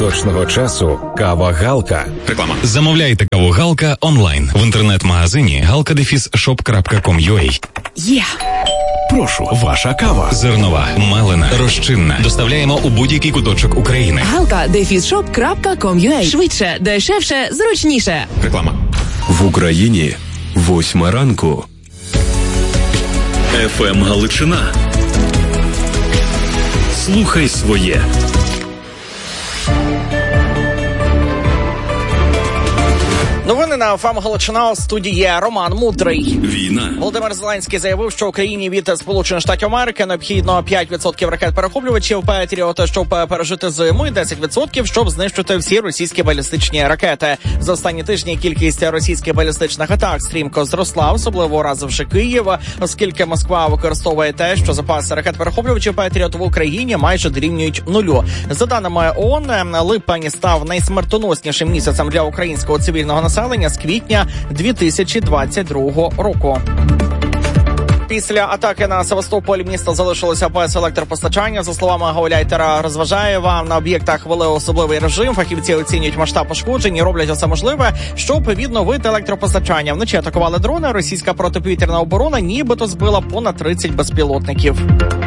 точного часу кава Галка. Реклама. Замовляйте каву Галка онлайн в інтернет-магазині galka-shop.com.ua. Є! Прошу, ваша кава. Зернова, мелена, розчинна. Доставляємо у будь-який куточок України. galka-shop.com.ua. Швидше, дешевше, зручніше. Реклама. В Україні 8 ранку. ФМ Галичина. Слухай своє. Новини на ФМ Галичина. У студії є Роман Мудрий. Війна. Володимир Зеленський заявив, що Україні від Сполучених Штатів Америки необхідно 5% ракет-перехоплювачів Петріот, щоб пережити зиму, і 10%, щоб знищити всі російські балістичні ракети. За останні тижні кількість російських балістичних атак стрімко зросла, особливо уразивши Київ, оскільки Москва використовує те, що запаси ракет-перехоплювачів Петріот в Україні майже дорівнюють нулю. За даними ООН, липень став найсмертоноснішим місяцем для українського цивільного населення з квітня 2022 року. Після атаки на Севастополь місто залишилося без електропостачання. За словами гауляйтера Розважаєва, на об'єктах ввели особливий режим. Фахівці оцінюють масштаб пошкоджень і роблять усе можливе, щоб відновити електропостачання. Вночі атакували дрони. Російська протиповітряна оборона нібито збила понад 30 безпілотників.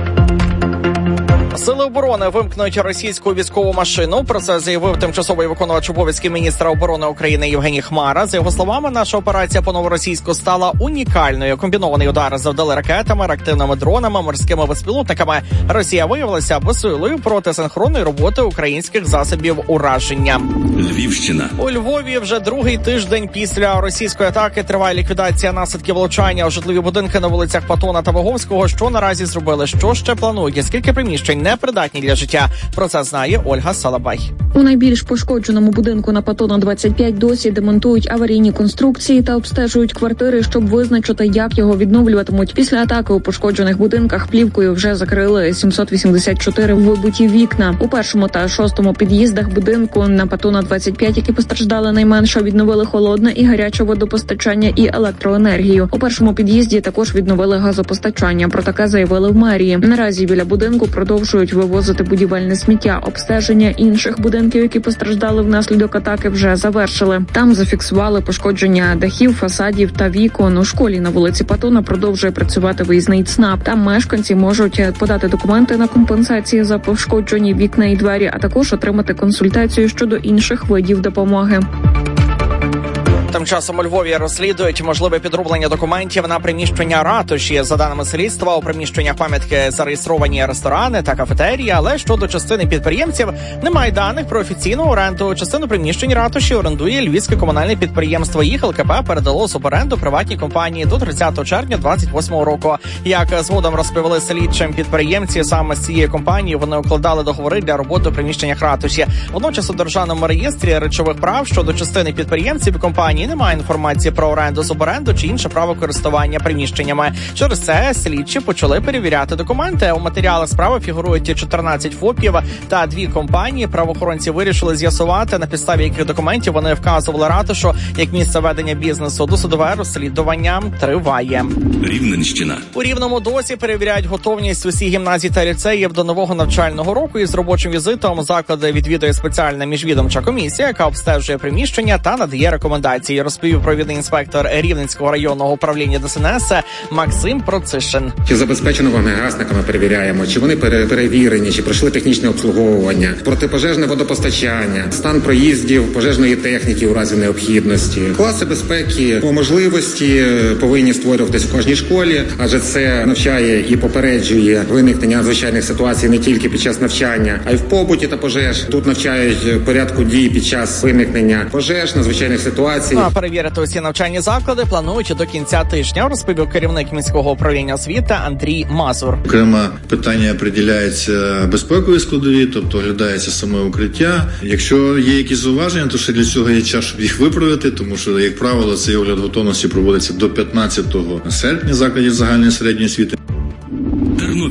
Сили оборони вимкнуть російську військову машину. Про це заявив тимчасовий виконувач обов'язків міністра оборони України Євгеній Хмара. За його словами, наша операція по новоросійську стала унікальною. Комбінований удар завдали ракетами, реактивними дронами, морськими безпілотниками. Росія виявилася безсилою проти синхронної роботи українських засобів ураження. Львівщина. У Львові вже другий тиждень після російської атаки триває ліквідація наслідків влучання у житлові будинки на вулицях Патона та Ваговського. Що наразі зробили? Що ще планують? Скільки приміщень непридатні для життя? Про це знає Ольга Салабай. У найбільш пошкодженому будинку на Патона 25 досі демонтують аварійні конструкції та обстежують квартири, щоб визначити, як його відновлюватимуть. Після атаки у пошкоджених будинках плівкою вже закрили 784 вибиті вікна. У першому та шостому під'їздах будинку на Патона 25, які постраждали найменше, відновили холодне і гаряче водопостачання і електроенергію. У першому під'їзді також відновили газопостачання. Про таке заявили в мерії. Наразі біля будинку продовжують вивозити будівельне сміття. Обстеження інших будинків, які постраждали внаслідок атаки, вже завершили. Там зафіксували пошкодження дахів, фасадів та вікон. У школі на вулиці Патона продовжує працювати виїзний ЦНАП. Там мешканці можуть подати документи на компенсації за пошкоджені вікна і двері, а також отримати консультацію щодо інших видів допомоги. Тим часом у Львові розслідують можливе підроблення документів на приміщення ратуші. За даними слідства, у приміщеннях пам'ятки зареєстровані ресторани та кафетерії, але щодо частини підприємців немає даних про офіційну оренду. Частину приміщень ратуші орендує львівське комунальне підприємство. Їх ЛКП передало суборенду приватній компанії до 30 червня 2028 року. Як згодом розповіли слідчим підприємці, саме з цієї компанії вони укладали договори для роботи у приміщеннях ратуші. Водночас у державному реєстрі речових прав щодо частини підприємців і компанії немає інформації про оренду, суборенду чи інше право користування приміщеннями. Через це слідчі почали перевіряти документи. У матеріалах справи фігурують 14 ФОПів та 2 компанії. Правоохоронці вирішили з'ясувати, на підставі яких документів вони вказували ратушу як місце ведення бізнесу. Досудове розслідування триває. Рівненщина. У Рівному досі перевіряють готовність усіх гімназій та ліцеїв до нового навчального року. Із робочим візитом заклади відвідує спеціальна міжвідомча комісія, яка обстежує приміщення та надає рекомендації, розповів провідний інспектор Рівненського районного управління ДСНС Максим Процишин. Чи забезпечено вогнегасниками перевіряємо, чи вони перевірені, чи пройшли технічне обслуговування, протипожежне водопостачання, стан проїздів, пожежної техніки у разі необхідності. Класи безпеки по можливості повинні створюватись в кожній школі, адже це навчає і попереджує виникнення надзвичайних ситуацій не тільки під час навчання, а й в побуті та пожеж. Тут навчають порядку дій під час виникнення пожеж, надзвичайних ситуацій. Перевірити усі навчальні заклади планують до кінця тижня, розповів керівник міського управління освіти Андрій Мазур. Окремо питання приділяється безпековій складові, тобто оглядається саме укриття. Якщо є якісь зауваження, то ще для цього є час, щоб їх виправити, тому що, як правило, цей огляд готовності проводиться до 15 серпня закладів загальної середньої освіти. Тернопіль.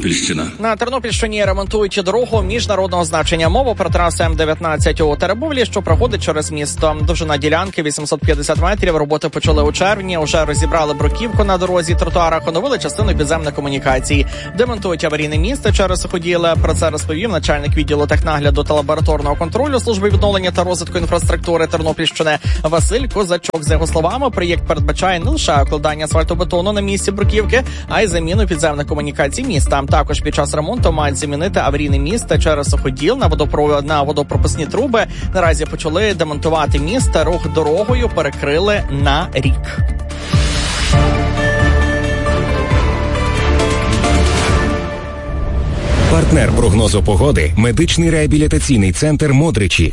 Тернопільщина. На Тернопільщині ремонтують дорогу міжнародного значення. Мова про трасу М-19 у Теребовлі, що проходить через місто. Довжина ділянки 850 метрів. Роботи почали у червні. Уже розібрали бруківку на дорозі, тротуарах, оновили частину підземних комунікацій. Демонтують аварійне місце через суходіле. Про це розповів начальник відділу технагляду та лабораторного контролю Служби відновлення та розвитку інфраструктури Тернопільщини Василь Козачок. За його словами, проєкт передбачає не лише укладання асфальтобетону на місці бруківки, а й заміну підземних комунікацій міста. Також під час ремонту мають замінити аварійне місце через суходіл на водопропускні труби. Наразі почали демонтувати місце, рух дорогою перекрили на рік. Партнер прогнозу погоди – медичний реабілітаційний центр «Модричі».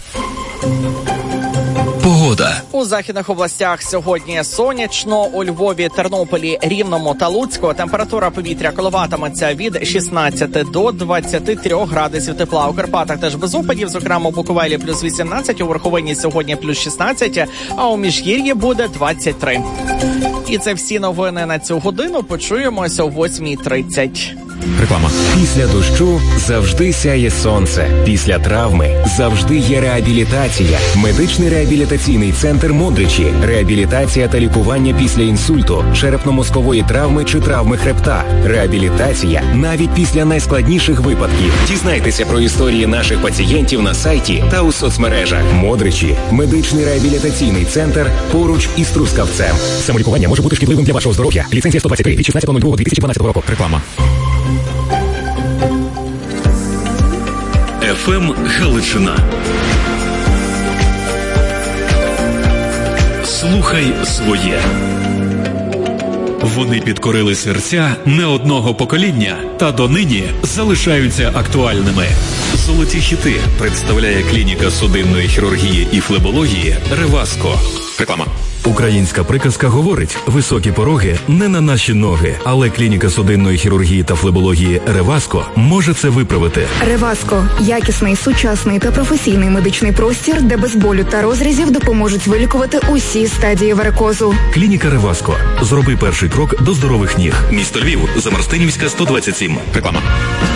Погода. У західних областях сьогодні сонячно. У Львові, Тернополі, Рівному та Луцьку температура повітря коливатиметься від 16 до 23 градусів тепла. У Карпатах теж без опадів, зокрема у Буковелі плюс 18, у Верховині сьогодні плюс 16, а у Міжгір'ї буде 23. І це всі новини на цю годину. Почуємося о 8:30. Реклама. Після дощу завжди сяє сонце. Після травми завжди є реабілітація. Медичний реабілітаційний центр «Модричі». Реабілітація та лікування після інсульту, черепно-мозкової травми чи травми хребта. Реабілітація навіть після найскладніших випадків. Дізнайтеся про історії наших пацієнтів на сайті та у соцмережах. «Модричі» – медичний реабілітаційний центр поруч із Трускавцем. Самолікування може бути шкідливим для вашого здоров'я. Ліцензія 123 від 16.02.2012 року. Реклама. ФМ Галичина. Слухай своє. Вони підкорили серця не одного покоління та донині залишаються актуальними. Золоті хіти представляє клініка судинної хірургії і флебології «Реваско». Реклама. Українська приказка говорить: високі пороги не на наші ноги, але клініка судинної хірургії та флебології «Реваско» може це виправити. «Реваско» – якісний, сучасний та професійний медичний простір, де без болю та розрізів допоможуть вилікувати усі стадії варикозу. Клініка «Реваско». Зроби перший крок до здорових ніг. Місто Львів, Замарстинівська, 127. Реклама.